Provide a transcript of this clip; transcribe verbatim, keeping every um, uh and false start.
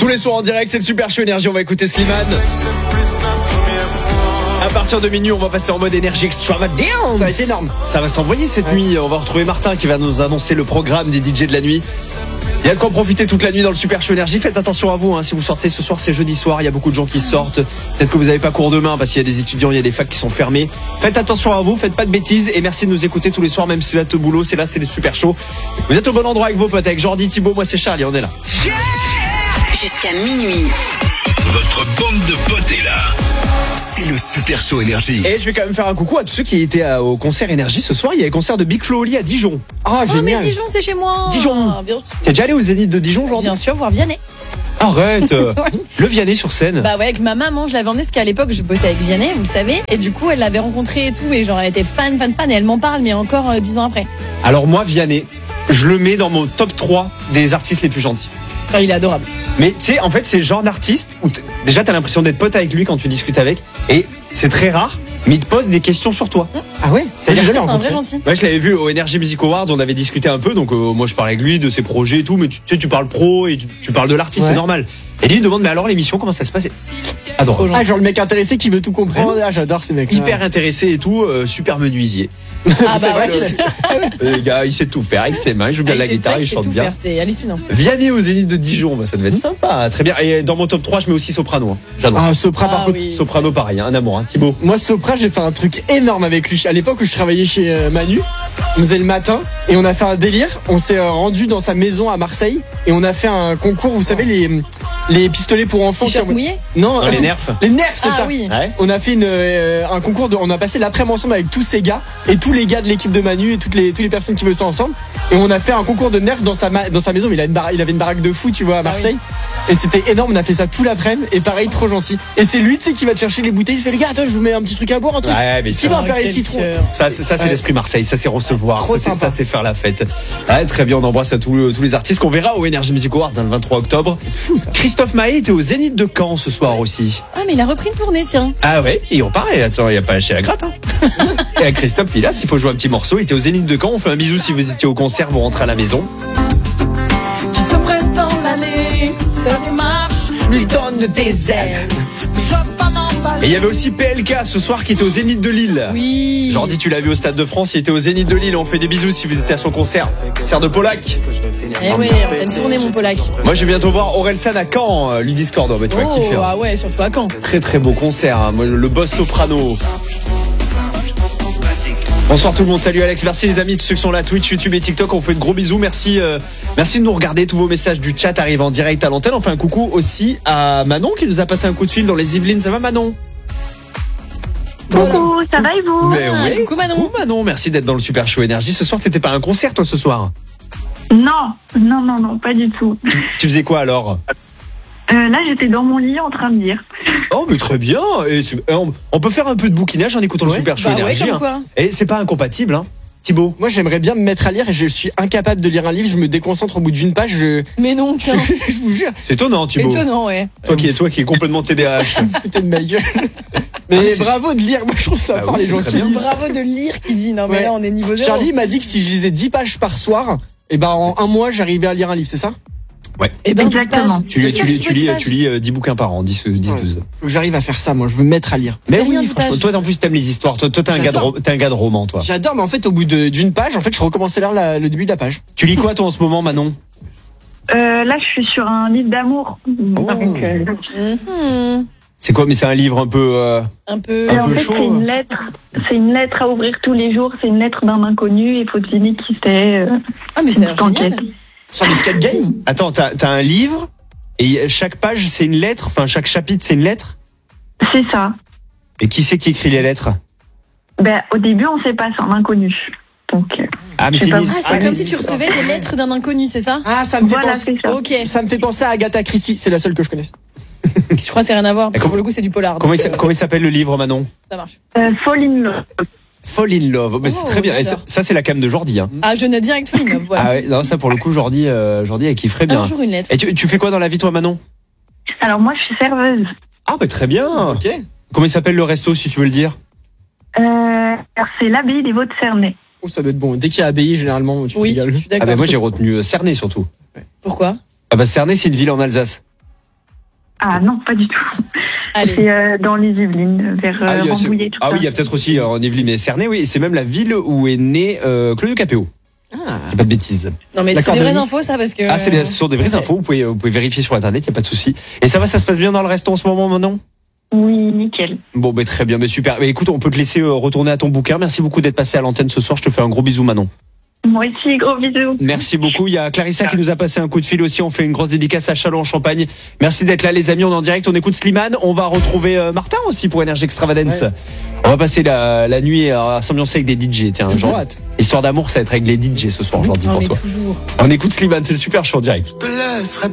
les soirs en direct, c'est le Super Show Énergie. On va écouter Slimane. À partir de minuit, on va passer en mode énergie extravagance. Ça va être énorme. Ça va s'envoyer cette ouais. nuit. On va retrouver Martin qui va nous annoncer le programme des D J de la nuit. Il y a de quoi profiter toute la nuit dans le Super Show Énergie. Faites attention à vous, hein. Si vous sortez ce soir, c'est jeudi soir. Il y a beaucoup de gens qui sortent. Peut-être que vous n'avez pas cours demain parce qu'il y a des étudiants, il y a des facs qui sont fermés. Faites attention à vous, faites pas de bêtises. Et merci de nous écouter tous les soirs, même si vous êtes au boulot. C'est là, c'est le Super Show. Vous êtes au bon endroit avec vos potes, avec Jordi, Thibaut, moi c'est Charlie, on est là. Jusqu'à minuit. Votre bande de potes est là. C'est le Super Show Énergie. Et je vais quand même faire un coucou à tous ceux qui étaient au concert Énergie ce soir. Il y a le concert de Big Flo Oli à Dijon. Ah, oh, mais Dijon, c'est chez moi. Dijon. Bien sûr. T'es déjà allé au Zénith de Dijon aujourd'hui? Bien sûr, voir Vianney. Arrête. Le Vianney sur scène. Bah ouais, avec ma maman, je l'avais emmené parce qu'à l'époque, je bossais avec Vianney, vous le savez. Et du coup, elle l'avait rencontré et tout. Et genre, elle était fan, fan, fan. Et elle m'en parle, mais encore euh, dix ans après. Alors moi, Vianney, je le mets dans mon top trois des artistes les plus gentils. Enfin, il est adorable. Mais tu sais, en fait, c'est le genre d'artiste où t- déjà t'as l'impression d'être pote avec lui quand tu discutes avec. Et c'est très rare, mais il te pose des questions sur toi. Ah ouais? C'est C'est un vrai gentil. Moi, je l'avais vu au Energy Music Awards, on avait discuté un peu. Donc euh, moi, je parlais avec lui de ses projets et tout. Mais tu tu sais, tu parles pro et tu, tu parles de l'artiste, Ouais. c'est normal. Et lui, il demande, mais alors l'émission, comment ça se passe? Adorable. Ah, genre le mec intéressé qui veut tout comprendre. Ah, j'adore ces mecs. Hyper intéressé et tout, euh, super menuisier. Ah bah ouais. Le gars, il sait tout faire avec ses mains, il joue bien Ah, la c'est guitare, ça, il c'est chante tout bien. faire, c'est hallucinant. Vianney au Zénith de Dijon, bah, ça devait être sympa, très bien. Et dans mon top trois, je mets aussi Soprano. Hein. J'adore. Ah, Sopra, par Ah contre. oui. Soprano, pareil, hein, un amour, hein. Thibaut. Moi, Sopra, j'ai fait un truc énorme avec lui. À l'époque où je travaillais chez euh, Manu, on faisait le matin et on a fait un délire. On s'est euh, rendu dans sa maison à Marseille et on a fait un concours, vous savez, les, les pistolets pour enfants. T-shirt qui- mouillé. Non, Dans les nerfs. Les nerfs, c'est Ah ça. oui. Ouais. On a fait une, euh, un concours de, on a passé l'après-midi ensemble avec tous ces gars et tous les gars de l'équipe de Manu et toutes les, toutes les personnes qui bossaient ensemble. Et on a fait un concours de nerfs dans sa, ma- dans sa maison. Mais il, a une bar- il avait une baraque de fou, tu vois, à Marseille. Et c'était énorme. On a fait ça tout l'après-midi. Et pareil, trop gentil. Et c'est lui, tu sais, qui va te chercher les bouteilles. Il fait, les gars, attends, je vous mets un petit truc à boire, un truc. Ouais, mais Qui ça, va Oh, faire les quel citrons. cœur. ça, c'est, ça, c'est Ouais. l'esprit Marseille, ça c'est recevoir, Trop ça c'est, sympa. ça c'est faire la fête. Ouais, très bien, on embrasse à tous, tous les artistes qu'on verra au Energy Music Awards hein, le vingt-trois octobre. C'est fou, ça. Christophe Maé était au Zénith de Caen ce soir aussi. Ah, mais il a repris une tournée, tiens. Ah ouais, et on paraît, attends, il n'y a pas lâché la gratte. Hein. Et Christophe, il est là, s'il faut jouer un petit morceau, il était au Zénith de Caen, on fait un bisou si vous étiez au concert, vous rentrez à la maison. Qui se presse dans l'allée, sa démarche Lui donne des ailes. mais j'ose pas m'emballer. Et il y avait aussi P L K ce soir qui était au Zénith de Lille. Oui. Jordi, tu l'as vu au Stade de France, il était au Zénith de Lille, on fait des bisous si vous étiez à son concert. Concert de Polac. Eh ouais, on va tourner mon Polac. Moi je vais bientôt voir Orelsan à Caen, euh, lui Discord, bah, tu vas Oh, kiffer. hein. ah ouais, surtout à Caen. Très très beau concert, hein. Moi, le boss soprano. Bonsoir tout le monde, salut Alex, merci les amis, tous ceux qui sont là, Twitch, YouTube et TikTok, on fait de gros bisous, merci euh, merci de nous regarder, tous vos messages du chat arrivent en direct à l'antenne, on fait un coucou aussi à Manon qui nous a passé un coup de fil dans les Yvelines, ça va Manon? Coucou, ça va et vous? Mais Ah, oui, coucou Manon. coucou Manon, merci d'être dans le Super Show Énergie, ce soir t'étais pas à un concert toi ce soir? Non, non, non, non, pas du tout. Tu faisais quoi alors? Euh, là, j'étais dans mon lit en train de lire. Oh mais très bien, et c'est- on, on peut faire un peu de bouquinage en écoutant le Ouais. Super Show Bah ouais, Énergie. comme hein. quoi. Et c'est pas incompatible hein. Thibaut? Moi, j'aimerais bien me mettre à lire et je suis incapable de lire un livre. Je me déconcentre au bout d'une page. Je, Mais non, tiens. je vous jure. C'est étonnant Thibaut. Étonnant, ouais. Toi qui es toi qui est complètement T D A H. Putain de ma gueule. Mais, Ah, mais c'est- bravo de lire. Moi, je trouve ça Ah fort, oui, les c'est gens très qui bien. lisent. Bravo de lire qui dit. Non, mais Ouais. là, on est niveau zéro. Charlie m'a dit que si je lisais dix pages par soir, et ben en un mois, j'arrivais à lire un livre, c'est ça? Eh ben, dix Exactement. pages. Tu lis, Fais tu un lis, petit tu peu lis, dix tu lis euh, dix bouquins par an, dix, dix Ouais. douze. Faut que j'arrive à faire ça, moi. Je veux me mettre à lire. Mais C'est oui, rien, dix franchement, pages. toi en plus t'aimes les histoires. Toi, toi t'es un gars de, J'adore. ro- t'es un gars de roman, toi. J'adore, mais en fait, au bout de- d'une page, en fait, je recommence à lire la- le début de la page. Tu lis quoi toi en ce moment, Manon? Euh, là, je suis sur un livre d'amour. Oh. Donc, euh, Mhm. C'est quoi? Mais c'est un livre un peu. euh, Un peu. et Un en peu fait, chaud, c'est hein. une lettre. C'est une lettre à ouvrir tous les jours. C'est une lettre d'un inconnu. Il faut deviner qui c'est. euh, Ah, mais c'est une enquête. génial. Sur l'escape game. Attends, t'as, t'as un livre et chaque page c'est une lettre. Enfin, chaque chapitre c'est une lettre. C'est ça. Et qui c'est qui écrit les lettres? Ben, au début, on sait pas, c'est un inconnu. Donc, euh, Ah mais Je c'est sais pas. une- Ah, c'est Ah, comme c'est- si tu recevais des lettres d'un inconnu, c'est ça? Ah, ça me fait voilà, penser. c'est ça. Ok. Ça me fait penser à Agatha Christie. C'est la seule que je connaisse. Je crois que c'est rien à voir. Parce que comment- pour le coup, c'est du polar. Comment il, donc, s'a- euh, comment il s'appelle le livre, Manon? Ça marche. Euh, Fall in Love. Fall in Love. Oh, bah, c'est Oh, très bien. Et ça, j'adore. ça, c'est la cam de Jordi. Hein. Ah, je note direct Fall in Love, voilà. Ah ouais, non, ça pour le coup, Jordi, euh, Jordi, elle kifferait bien. Un jour une lettre. Et tu, tu fais quoi dans la vie, toi, Manon? Alors, moi, je suis serveuse. Ah bah très bien. Ok. Comment il s'appelle le resto, si tu veux le dire? Euh, alors, c'est l'abbaye des Vaux-de-Cernay. Oh, ça doit être bon. Dès qu'il y a abbaye, généralement, tu te Oui, régales. je suis Ah d'accord. bah moi j'ai retenu euh, Cernay surtout. Pourquoi? Ah bah Cernay c'est une ville en Alsace. Ah non, pas du tout. Allez. C'est euh, dans les Yvelines, vers euh, Ah oui, c'est- Rambouillet, tout ah ça. oui, il y a peut-être aussi euh, en Yvelines et Cernay, oui, et c'est même la ville où est né euh, Claudio Capéo. Ah. Pas de bêtises. Non, mais c'est D'accord, des vraies Denis. infos, ça, parce que. Ah, c'est des, ce sont des vraies infos, vous pouvez, vous pouvez vérifier sur internet, il n'y a pas de souci. Et ça va, ça se passe bien dans le resto en ce moment maintenant? Oui, nickel. Bon, ben très bien, mais super. Mais écoute, on peut te laisser euh, retourner à ton bouquin. Merci beaucoup d'être passé à l'antenne ce soir. Je te fais un gros bisou, Manon. Moi aussi, gros bisous. Merci beaucoup. Il y a Clarissa qui nous a passé un coup de fil aussi. On fait une grosse dédicace à Châlons en Champagne. Merci d'être là, les amis. On est en direct. On écoute Slimane. On va retrouver euh, Martin aussi pour Énergie Extravagance. Ouais. On va passer la, la nuit à s'ambiancer avec des D J. Tiens, genre, hâte. Histoire d'amour, ça va être avec les D J ce soir, j'en dis On pour est toi. toujours. On écoute Slimane. C'est le super show en direct.